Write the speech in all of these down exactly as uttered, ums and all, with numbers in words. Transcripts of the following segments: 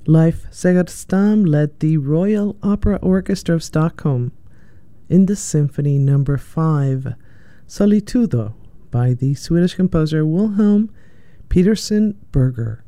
Leif Segerstam led the Royal Opera Orchestra of Stockholm in the Symphony Number five, Solitudo, by the Swedish composer Wilhelm Peterson Berger.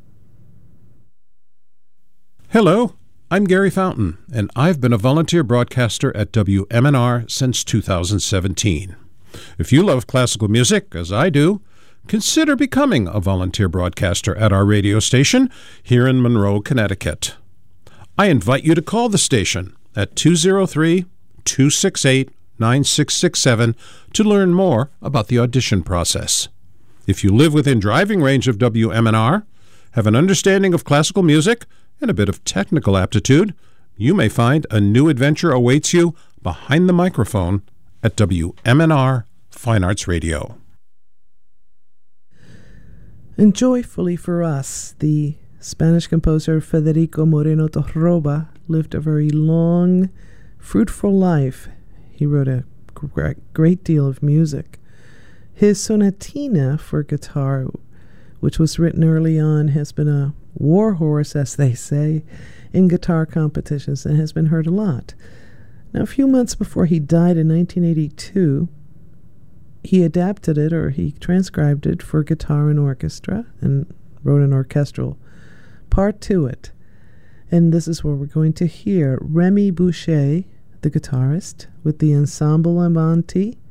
Hello, I'm Gary Fountain, and I've been a volunteer broadcaster at W M N R since two thousand seventeen. If you love classical music, as I do, consider becoming a volunteer broadcaster at our radio station here in Monroe, Connecticut. I invite you to call the station at two oh three, two six eight, nine six six seven to learn more about the audition process. If you live within driving range of W M N R, have an understanding of classical music, and a bit of technical aptitude, you may find a new adventure awaits you behind the microphone at W M N R Fine Arts Radio. And joyfully for us, the Spanish composer Federico Moreno Torroba lived a very long, fruitful life. He wrote a great deal of music. His sonatina for guitar, which was written early on, has been a war horse, as they say, in guitar competitions and has been heard a lot. Now, a few months before he died in nineteen eighty-two, he adapted it, or he transcribed it, for guitar and orchestra and wrote an orchestral part to it. And this is where we're going to hear Remy Boucher, the guitarist, with the Ensemble Amanti,